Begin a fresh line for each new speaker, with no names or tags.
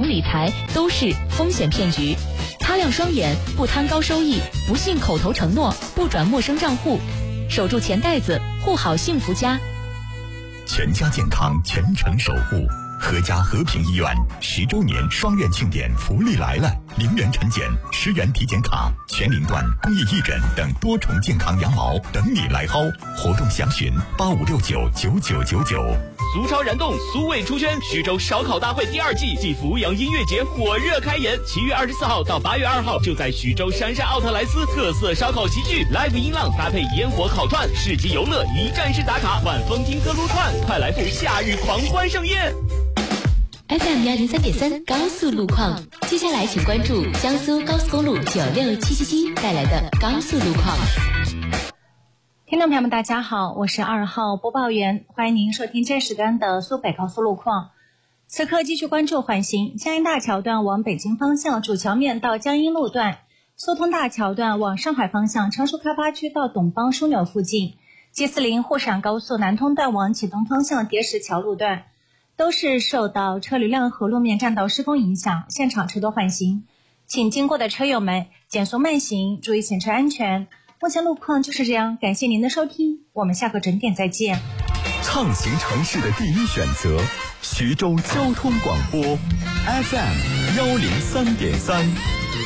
融理财都是风险骗局。擦亮双眼，不贪高收益，不信口头承诺，不转陌生账户，守住钱袋子，护好幸福家。
全家健康，全程守护。合家和平医院10周年双院庆典福利来了！0元产检、10元体检卡、全龄段公益义诊等多重健康羊毛等你来薅。活动详询85699999。
俗潮燃动，苏味出圈，徐州烧烤大会第2季暨阜阳音乐节火热开演，7月24号到8月2号，就在徐州杉杉奥特莱斯特色烧烤齐聚 ，live 音浪搭配烟火烤串，市集游乐一站式打卡，晚风听歌撸串，快来赴夏日狂欢盛宴。
FM 103.3高速路况，接下来请关注江苏高速公路96777带来的高速路况。
听众朋友们大家好，我是2号播报员，欢迎您收听这时段的苏北高速路况。此刻继续关注环形江阴大桥段往北京方向主桥面到江阴路段，苏通大桥段往上海方向常熟开发区到董邦枢纽附近，G40沪陕高速南通段往启东方向叠石桥路段都是受到车流量和路面占道施工影响，现场车多缓行，请经过的车友们减速慢行，注意行车安全。目前路况就是这样，感谢您的收听，我们下个整点再见。
畅行城市的第一选择，徐州交通广播 FM 103.3。